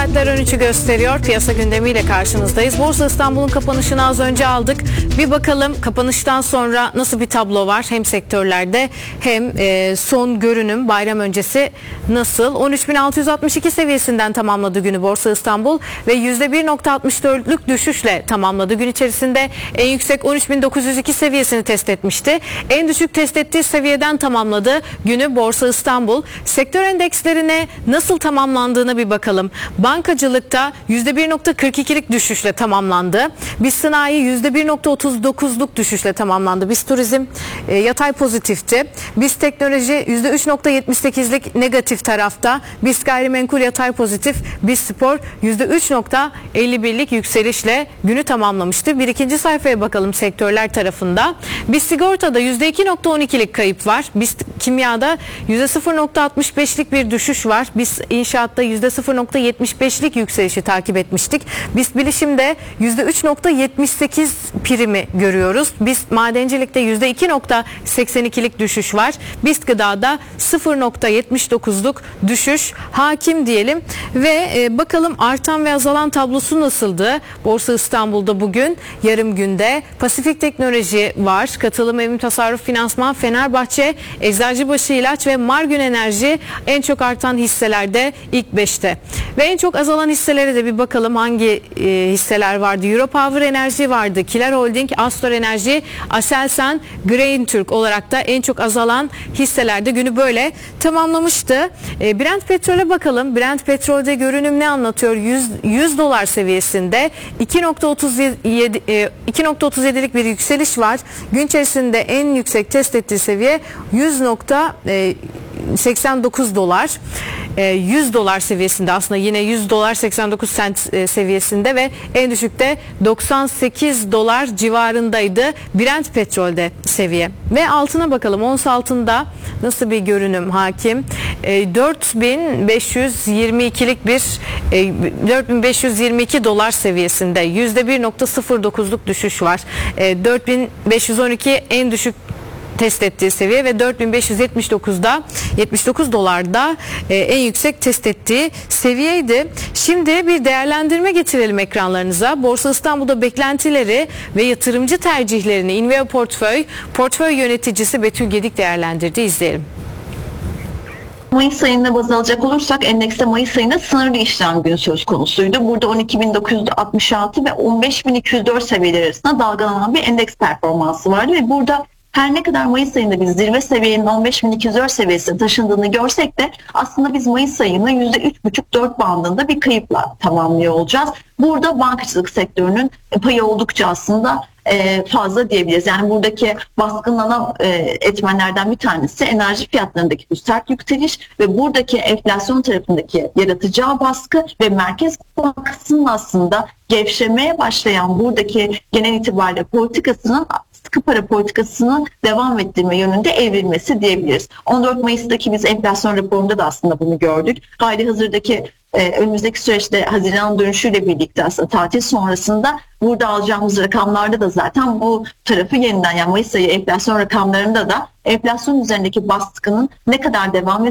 Saatler 13'ü gösteriyor. Piyasa gündemiyle karşınızdayız. Borsa İstanbul'un kapanışını az önce aldık. Bir bakalım kapanıştan sonra nasıl bir tablo var? Hem sektörlerde hem son görünüm bayram öncesi nasıl? 13.662 seviyesinden tamamladı günü Borsa İstanbul ve %1.64'lük düşüşle tamamladı. Gün içerisinde en yüksek 13.902 seviyesini test etmişti. En düşük test ettiği seviyeden tamamladı günü Borsa İstanbul. Sektör endekslerine nasıl tamamlandığına bir bakalım. Bankacılıkta %1.42'lik düşüşle tamamlandı. BIST Sanayi %1.39'luk düşüşle tamamlandı. BIST Turizm yatay pozitifti. BIST Teknoloji %3.78'lik negatif tarafta. BIST Gayrimenkul yatay pozitif. BIST Spor %3.51'lik yükselişle günü tamamlamıştı. Bir ikinci sayfaya bakalım sektörler tarafında. BIST Sigorta'da %2.12'lik kayıp var. BIST Kimya'da %0.65'lik bir düşüş var. BIST İnşaat'ta %0.75'lik yükselişi takip etmiştik. BIST Bilişim'de %3.78 primi görüyoruz. BIST Madencilik'te %2.82'lik düşüş var. BIST Gıda'da 0.79'luk düşüş hakim diyelim ve bakalım artan ve azalan tablosu nasıldı? Borsa İstanbul'da bugün yarım günde Pasifik Teknoloji var. Katılım, Evim Tasarruf, Finansman, Fenerbahçe, Eczacıbaşı İlaç ve Margün Enerji en çok artan hisselerde ilk 5'te. Ve en çok azalan hisselere de bir bakalım hangi hisseler vardı. Europower Enerji vardı. Kiler Holding, Astor Enerji, Aselsan, Greentürk olarak da en çok azalan hisselerde günü böyle tamamlamıştı. Brent Petrol'e bakalım. Brent Petrol'de görünüm ne anlatıyor? 100 dolar seviyesinde 2.37'lik bir yükseliş var. Gün içerisinde en yüksek test ettiği seviye 100.89 dolar. 100 dolar seviyesinde, aslında yine 100 dolar 89 sent seviyesinde ve en düşükte 98 dolar civarındaydı Brent Petrol'de seviye. Ve altına bakalım, ons altında nasıl bir görünüm hakim? 4522'lik bir 4522 dolar seviyesinde %1.09'luk düşüş var. 4512 en düşük test ettiği seviye ve 4579'da 79 dolarda en yüksek test ettiği seviyeydi. Şimdi bir değerlendirme getirelim ekranlarınıza. Borsa İstanbul'da beklentileri ve yatırımcı tercihlerini Inveo Portföy Yöneticisi Betül Gedik değerlendirdi. İzleyelim. Mayıs ayına baz alacak olursak endekste Mayıs ayında sınırlı işlem günü söz konusuydu. Burada 12.966 ve 15.204 seviyeleri arasında dalgalanan bir endeks performansı vardı ve burada her ne kadar Mayıs ayında biz zirve seviyenin 15.204 seviyesine taşındığını görsek de aslında biz Mayıs ayını %3.5-4 bandında bir kayıpla tamamlıyor olacağız. Burada bankacılık sektörünün payı oldukça aslında fazla diyebiliriz. Yani buradaki baskınlanan etmenlerden bir tanesi enerji fiyatlarındaki bu sert yükseliş ve buradaki enflasyon tarafındaki yaratacağı baskı ve Merkez Bankası'nın aslında gevşemeye başlayan buradaki genel itibariyle politikasının sıkı para politikasının devam ettirme yönünde evrilmesi diyebiliriz. 14 Mayıs'taki biz enflasyon raporunda da aslında bunu gördük. Halihazırdaki önümüzdeki süreçte Haziran dönüşüyle birlikte aslında tatil sonrasında burada alacağımız rakamlarda da zaten bu tarafı yeniden, yani Mayıs ayı enflasyon rakamlarında da enflasyon üzerindeki baskının ne kadar devam